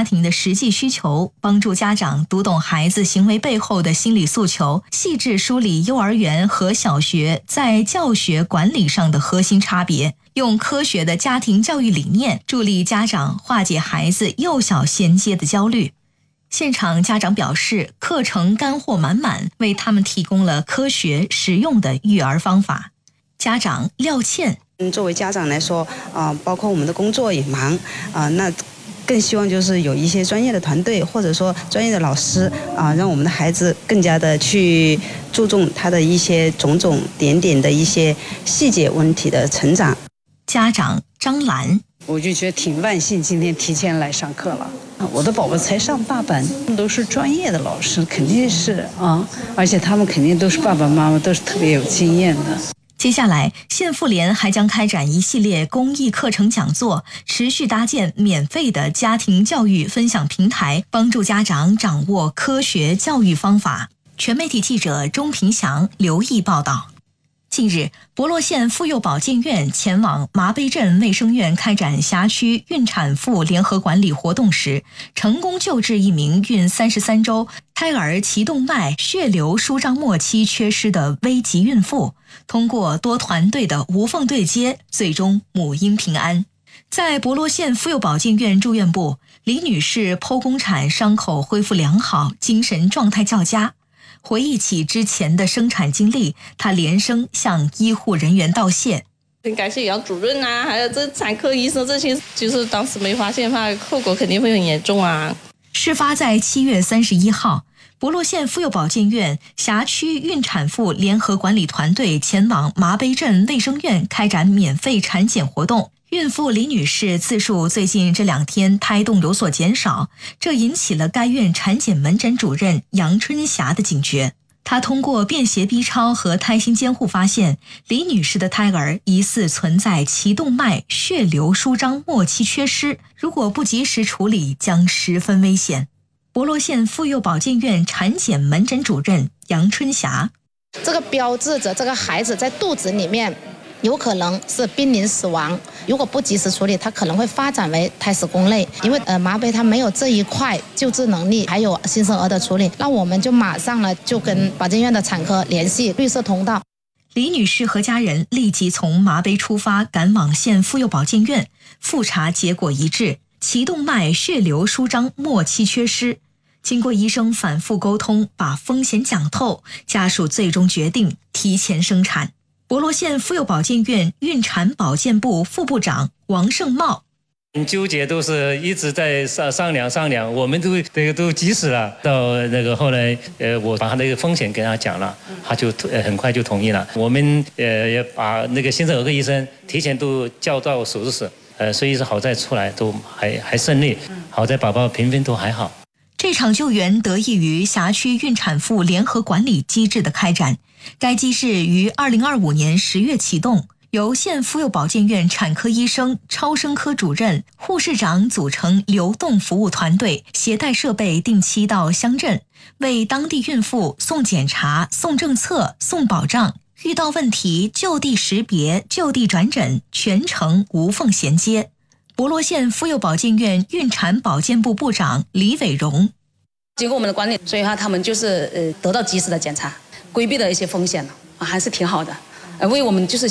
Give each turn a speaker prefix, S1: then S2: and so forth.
S1: 家庭的实际需求，帮助家长读懂孩子行为背后的心理诉求，细致梳理幼儿园和小学在教学管理上的核心差别，用科学的家庭教育理念助力家长化解孩子幼小衔接的焦虑。现场家长表示，课程干货满满，为他们提供了科学实用的育儿方法。家长廖倩，
S2: 作为家长来说，包括我们的工作也忙，那更希望就是有一些专业的团队，或者说专业的老师，让我们的孩子更加的去注重他的一些种种点点的一些细节问题的成长。
S1: 家长张兰，
S3: 我就觉得挺万幸，今天提前来上课了。我的宝宝才上大班，都是专业的老师，肯定是而且他们肯定都是爸爸妈妈，都是特别有经验的。
S1: 接下来，县妇联还将开展一系列公益课程讲座，持续搭建免费的家庭教育分享平台，帮助家长掌握科学教育方法。全媒体记者钟平祥、刘毅报道。近日，博洛县妇幼保健院前往麻碑镇卫生院开展辖区孕产妇联合管理活动时，成功救治一名孕33周、胎儿脐动脉血流舒张末期缺失的危急孕妇。通过多团队的无缝对接，最终母婴平安。在博洛县妇幼保健院住院部，李女士剖宫产伤口恢复良好，精神状态较佳。回忆起之前的生产经历，她连声向医护人员道谢。
S4: 很感谢杨主任还有这产科医生这些，就是当时没发现的话，后果肯定会很严重啊。
S1: 事发在7月31号，博洛县妇幼保健院辖区孕产妇联合管理团队前往麻碑镇卫生院开展免费产检活动。孕妇李女士自述最近这2天胎动有所减少，这引起了该院产检门诊主任杨春霞的警觉。她通过便携 B 超和胎心监护发现，李女士的胎儿疑似存在脐动脉血流舒张末期缺失，如果不及时处理将十分危险。博洛县妇幼保健院产检门诊主任杨春霞，
S5: 这个标志着这个孩子在肚子里面有可能是濒临死亡，如果不及时处理，它可能会发展为胎死宫内。因为麻碑它没有这一块救治能力，还有新生儿的处理，那我们就马上呢就跟保健院的产科联系绿色通道。
S1: 李女士和家人立即从麻碑出发，赶往县妇幼保健院，复查结果一致，脐动脉血流舒张末期缺失。经过医生反复沟通，把风险讲透，家属最终决定提前生产。博洛县妇幼保健院孕产保健部副部长王胜茂，
S6: 纠结都是一直在商量，我们都急死了。到那个后来，我把他那个风险跟他讲了，他就很快就同意了。我们也把那个新生儿科医生提前都叫到手术室，所以是好在出来都还顺利，好在宝宝评分都还好。
S1: 这场救援得益于辖区孕产妇联合管理机制的开展。该机制于2025年10月启动，由县妇幼保健院产科医生、超声科主任、护士长组成流动服务团队，携带设备定期到乡镇，为当地孕妇送检查、送政策、送保障，遇到问题就地识别、就地转诊，全程无缝衔接。博洛县妇幼保健院孕产保健部部长李伟荣，
S7: 经过我们的管理，所以他们就是得到及时的检查，规避了一些风险了，还是挺好的，为我们就是